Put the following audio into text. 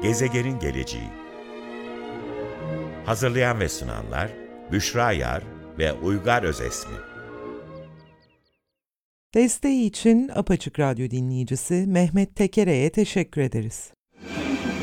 Gezegenin geleceği. Hazırlayan ve sunanlar Büşra Yar ve Uygar Özesmi. Desteği için Apaçık Radyo dinleyicisi Mehmet Tekere'ye teşekkür ederiz.